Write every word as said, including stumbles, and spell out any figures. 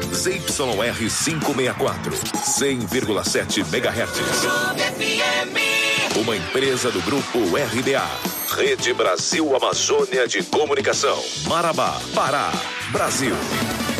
Z Y R quinhentos e sessenta e quatro, cem vírgula sete megahertz. Uma empresa do Grupo R B A. Rede Brasil Amazônia de Comunicação. Marabá, Pará, Brasil.